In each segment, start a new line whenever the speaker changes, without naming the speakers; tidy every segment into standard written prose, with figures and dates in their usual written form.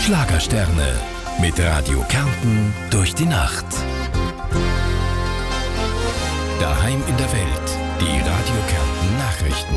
Schlagersterne mit Radio Kärnten durch die Nacht. Daheim in der Welt, die Radio Kärnten Nachrichten.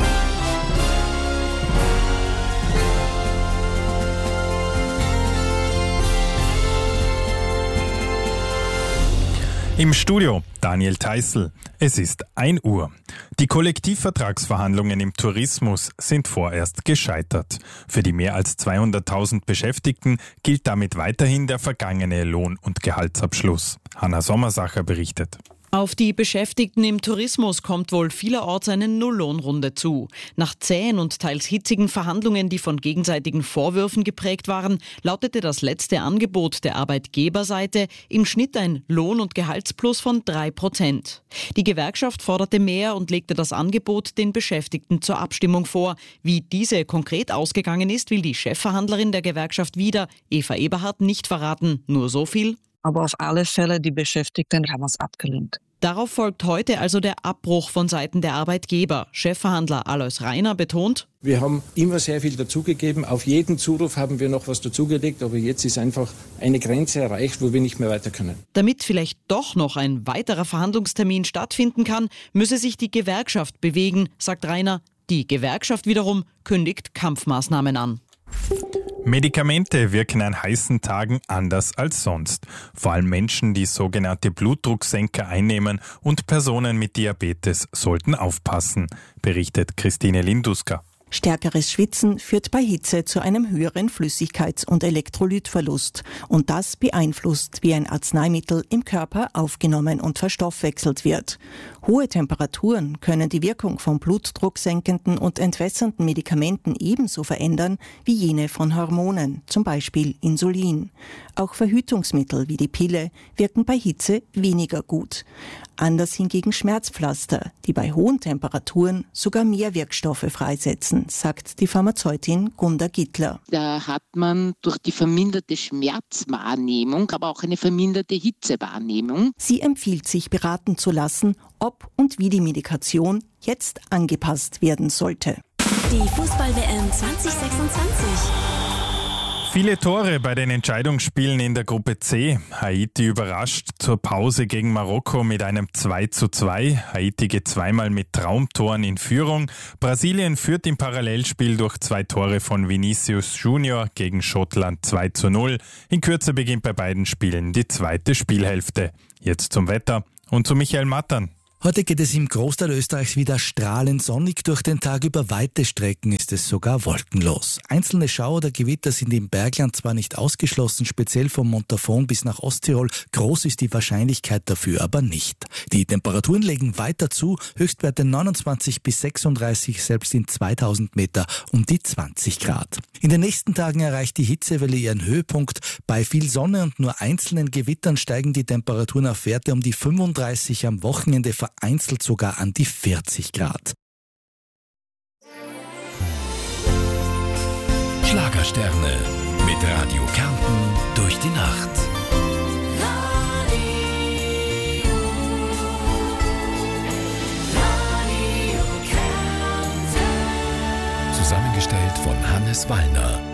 Im Studio Daniel Theißl. Es ist 1 Uhr. Die Kollektivvertragsverhandlungen im Tourismus sind vorerst gescheitert. Für die mehr als 200.000 Beschäftigten gilt damit weiterhin der vergangene Lohn- und Gehaltsabschluss. Hanna Sommersacher berichtet.
Auf die Beschäftigten im Tourismus kommt wohl vielerorts eine Nulllohnrunde zu. Nach zähen und teils hitzigen Verhandlungen, die von gegenseitigen Vorwürfen geprägt waren, lautete das letzte Angebot der Arbeitgeberseite im Schnitt ein Lohn- und Gehaltsplus von 3%. Die Gewerkschaft forderte mehr und legte das Angebot den Beschäftigten zur Abstimmung vor. Wie diese konkret ausgegangen ist, will die Chefverhandlerin der Gewerkschaft wieder, Eva Eberhardt, nicht verraten. Nur so viel:
Aber auf alle Fälle, die Beschäftigten haben es abgelehnt.
Darauf folgt heute also der Abbruch von Seiten der Arbeitgeber. Chefverhandler Alois Rainer betont:
Wir haben immer sehr viel dazugegeben. Auf jeden Zuruf haben wir noch was dazugelegt, aber jetzt ist einfach eine Grenze erreicht, wo wir nicht mehr weiter können.
Damit vielleicht doch noch ein weiterer Verhandlungstermin stattfinden kann, müsse sich die Gewerkschaft bewegen, sagt Rainer. Die Gewerkschaft wiederum kündigt Kampfmaßnahmen an.
Medikamente wirken an heißen Tagen anders als sonst. Vor allem Menschen, die sogenannte Blutdrucksenker einnehmen, und Personen mit Diabetes sollten aufpassen, berichtet Christine Linduska.
Stärkeres Schwitzen führt bei Hitze zu einem höheren Flüssigkeits- und Elektrolytverlust. Und das beeinflusst, wie ein Arzneimittel im Körper aufgenommen und verstoffwechselt wird. Hohe Temperaturen können die Wirkung von blutdrucksenkenden und entwässernden Medikamenten ebenso verändern wie jene von Hormonen, zum Beispiel Insulin. Auch Verhütungsmittel wie die Pille wirken bei Hitze weniger gut. Anders hingegen Schmerzpflaster, die bei hohen Temperaturen sogar mehr Wirkstoffe freisetzen, sagt die Pharmazeutin Gunda Gittler.
Da hat man durch die verminderte Schmerzwahrnehmung, aber auch eine verminderte Hitzewahrnehmung.
Sie empfiehlt sich beraten zu lassen, ob und wie die Medikation jetzt angepasst werden sollte.
Die Fußball-WM 2026.
Viele Tore bei den Entscheidungsspielen in der Gruppe C. Haiti überrascht zur Pause gegen Marokko mit einem 2:2. Haiti geht zweimal mit Traumtoren in Führung. Brasilien führt im Parallelspiel durch 2 Tore von Vinicius Junior gegen Schottland 2:0. In Kürze beginnt bei beiden Spielen die zweite Spielhälfte. Jetzt zum Wetter und zu Michael Mattern.
Heute geht es im Großteil Österreichs wieder strahlend sonnig. Durch den Tag über weite Strecken ist es sogar wolkenlos. Einzelne Schauer oder Gewitter sind im Bergland zwar nicht ausgeschlossen, speziell vom Montafon bis nach Osttirol. Groß ist die Wahrscheinlichkeit dafür aber nicht. Die Temperaturen legen weiter zu, Höchstwerte 29 bis 36, selbst in 2000 Meter um die 20 Grad. In den nächsten Tagen erreicht die Hitzewelle ihren Höhepunkt. Bei viel Sonne und nur einzelnen Gewittern steigen die Temperaturen auf Werte um die 35, am Wochenende vereinzelt sogar an die 40 Grad.
Schlagersterne mit Radio Kärnten durch die Nacht. Zusammengestellt von Hannes Wallner.